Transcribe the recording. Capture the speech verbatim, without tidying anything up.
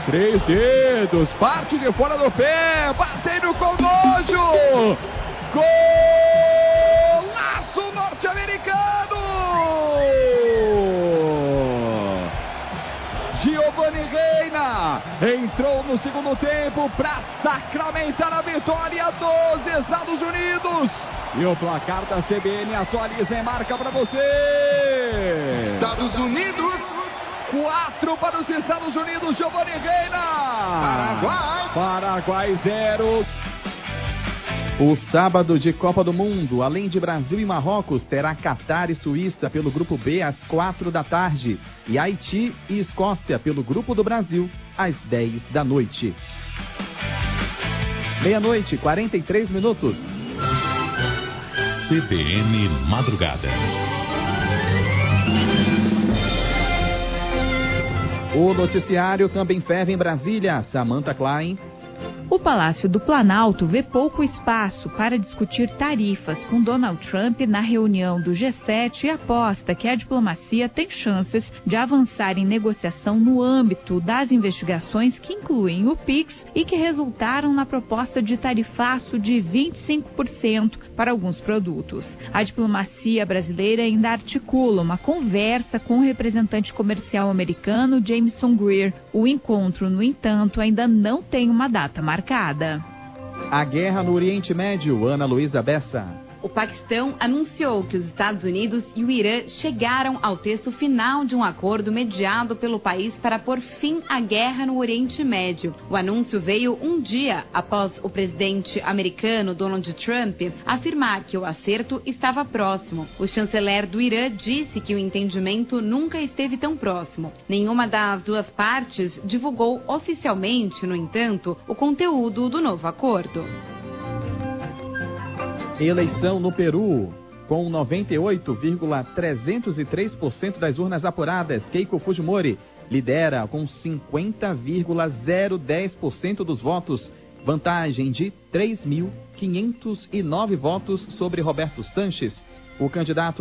Três dedos, parte de fora do pé, batendo com nojo. Golaço norte-americano! Giovanni Reina entrou no segundo tempo para sacramentar a vitória dos Estados Unidos. E o placar da C B N atualiza e marca para você. Estados Unidos. Quatro para os Estados Unidos, Giovanni Reina. Paraguai. Paraguai zero. O sábado de Copa do Mundo, além de Brasil e Marrocos, terá Catar e Suíça pelo Grupo B às quatro da tarde. E Haiti e Escócia pelo Grupo do Brasil às dez da noite. Meia-noite, quarenta e três minutos. C B N Madrugada. O noticiário também ferve em Brasília. Samantha Klein. O Palácio do Planalto vê pouco espaço para discutir tarifas com Donald Trump na reunião do G sete e aposta que a diplomacia tem chances de avançar em negociação no âmbito das investigações que incluem o Pix e que resultaram na proposta de tarifaço de vinte e cinco por cento para alguns produtos. A diplomacia brasileira ainda articula uma conversa com o representante comercial americano Jameson Greer. O encontro, no entanto, ainda não tem uma data marcada. A guerra no Oriente Médio, Ana Luísa Bessa. O Paquistão anunciou que os Estados Unidos e o Irã chegaram ao texto final de um acordo mediado pelo país para pôr fim à guerra no Oriente Médio. O anúncio veio um dia após o presidente americano Donald Trump afirmar que o acerto estava próximo. O chanceler do Irã disse que o entendimento nunca esteve tão próximo. Nenhuma das duas partes divulgou oficialmente, no entanto, o conteúdo do novo acordo. Eleição no Peru. Com noventa e oito vírgula trezentos e três por cento das urnas apuradas, Keiko Fujimori lidera com cinquenta vírgula zero dez por cento dos votos, vantagem de três mil quinhentos e nove votos sobre Roberto Sanches. O candidato